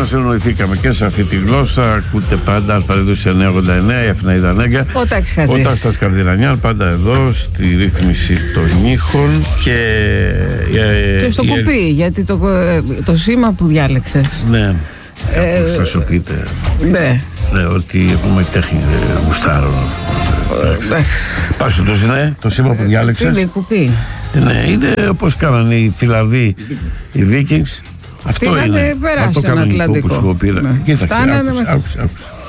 να συνοηθήκαμε και σε αυτή τη γλώσσα. Ακούτε πάντα Αλφα-Ρέδιο 989, η Αθηναίδα Νέγκα. Ο Τάκης Χατζής. Ο Τάκης Καρδινανιάν, πάντα εδώ στη ρύθμιση των ήχων. Και στο κουπί, γιατί το σήμα που διάλεξες. Ναι, προστασιοποιείται. Ναι. Ναι, ότι έχουμε τέχνη, γουστάρω. Πάσου το σήμα που διάλεξες. Είναι κουπί. Ναι, είναι όπως κάνανε οι Φιλανδοί, οι Vikings. Αυτό είναι. Περάσει τον Ατλαντικό. Που σου πήρα. Κοίταξε, άκουσε.